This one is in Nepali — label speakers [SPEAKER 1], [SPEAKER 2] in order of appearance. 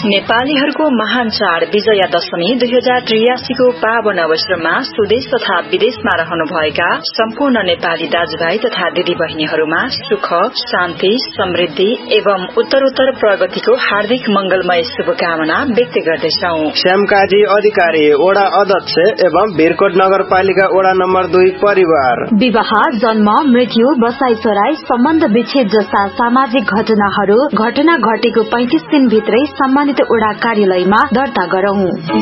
[SPEAKER 1] नेपालीहरूको महान चाड विजया दशमी 2083 को पावन अवसरमा स्वदेश तथा विदेशमा रहनुभएका सम्पूर्ण नेपाली दाजुभाइ तथा दिदी बहिनीहरूमा सुख, शान्ति, समृद्धि एवं उत्तरोत्तर प्रगतिको हार्दिक मंगलमय शुभकामना व्यक्त गर्दछौं।
[SPEAKER 2] श्यामकाजी अधिकारी वडा अध्यक्ष एवं वीरकोट नगरपालिका वडा नम्बर 2 परिवार।
[SPEAKER 3] विवाह, जन्म, मृत्यु, बसाई चराई, सम्बन्ध विच्छेद जस्ता सामाजिक घटना घटेको 35 दिन भित्रै सम्मानित वडा कार्यालयमा दर्ता गरौं।